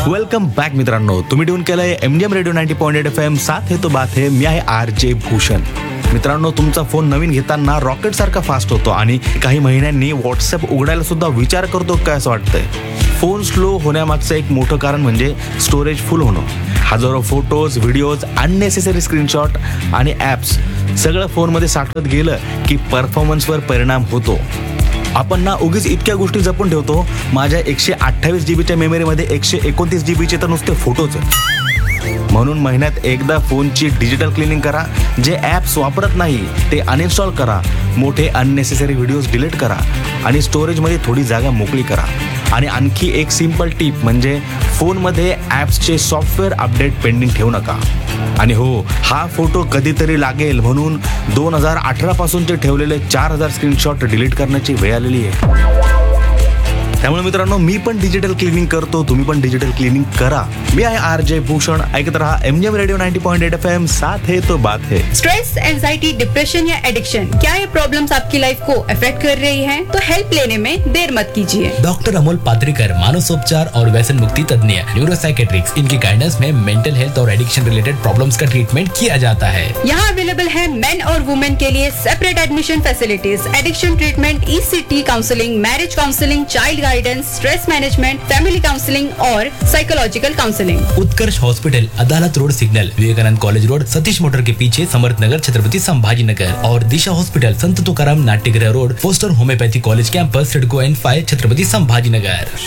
Welcome back मित्रांनो, तुम्ही tune केलंय MDM रेडिओ 90.8 FM. साथ है तो बात है. मी आहे RJ भूषण. मित्रांनो, तुमचा फोन नवीन घेताना रॉकेट सारखा फास्ट होतो आणि काही महिन्यांनी व्हॉट्सअप उघडायला सुद्धा विचार करतो काय असं वाटतंय. फोन स्लो होण्यामागचं एक मोठं कारण म्हणजे स्टोरेज फुल होणं. हजारो फोटोज, व्हिडिओज, अननेसेसरी स्क्रीनशॉट आणि ॲप्स सगळं फोनमध्ये साठवत गेलं की परफॉर्मन्सवर परिणाम होतो. आपण ना उगीच इतक्या गोष्टी जपून ठेवतो. माझ्या 128 जीबीच्या मेमरीमध्ये 129 जीबीचे तर नुसते फोटोच आहेत. म्हणून महिन्यात एकदा फोनची डिजिटल क्लिनिंग करा. जे ॲप्स वापरत नाही ते अनइन्स्टॉल करा. मोठे अननेसेसरी व्हिडिओज डिलीट करा आणि स्टोरेजमध्ये थोडी जागा मोकळी करा. आणि आणखी एक सिंपल टिप म्हणजे फोनमध्ये ॲप्सचे सॉफ्टवेअर अपडेट पेंडिंग ठेवू नका. आणि हो, हा फोटो कधीतरी लागेल म्हणून 2018 पासूनचे ठेवलेले 4000 स्क्रीनशॉट डिलीट करण्याची वेळ आलेली आहे. त्यामुळे मित्रांनो, मी पण डिजिटल क्लिनिंग करतो, तुम्ही पण डिजिटल क्लिनिंग करा. मी आहे RJ भूषण. ऐकत रहा MDM रेडिओ 90.8 FM. साथ है तो बात है. स्ट्रेस, एंजाइटी, डिप्रेशन या एडिक्शन, क्या ये प्रॉब्लम्स आपकी लाइफ को अफेक्ट कर रही हैं? तो हेल्प लेने में देर मत कीजिए. डॉक्टर अमोल पात्रिकर, मानसोपचार और व्यसन मुक्ति तज्ञ, न्यूरोसाइकेट्रिक्स, इनकी गाइडेंस में मेंटल हेल्थ और एडिक्शन रिलेटेड प्रॉब्लम्स का ट्रीटमेंट किया जाता है. यहाँ अवेलेबल है मेन और वुमेन के लिए separate admission facilities, addiction treatment, ECT counselling, marriage counselling, child guidance, stress management, family counselling और साइकोलॉजिकल काउंसलिंग. उत्कर्ष हॉस्पिटल, अदालत road signal, Vivekananda college road, Satish motor के पीछे, समर्थ नगर, छत्रपति संभाजी नगर. और दिशा हॉस्पिटल, संत तुकाराम नाट्यगृह road, poster homeopathy college campus, CIDCO N5, Chhatrapati Sambhaji Nagar.